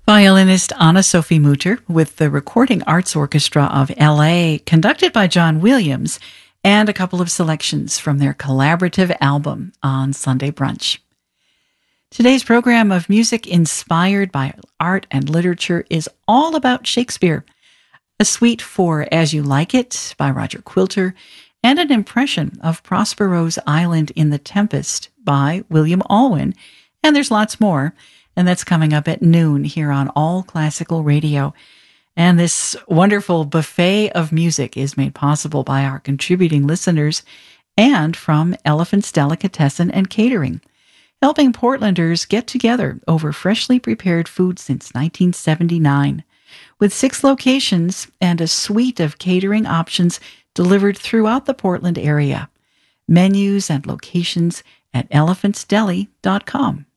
Violinist Anna Sophie Mutter with the Recording Arts Orchestra of LA, conducted by John Williams, and a couple of selections from their collaborative album on Sunday Brunch. Today's program of music inspired by art and literature is all about Shakespeare. A suite for As You Like It by Roger Quilter, and an impression of Prospero's Island in the Tempest by William Alwyn. And there's lots more. And that's coming up at noon here on All Classical Radio. And this wonderful buffet of music is made possible by our contributing listeners and from Elephant's Delicatessen and Catering, helping Portlanders get together over freshly prepared food since 1979. With 6 locations and a suite of catering options delivered throughout the Portland area. Menus and locations at elephantsdeli.com.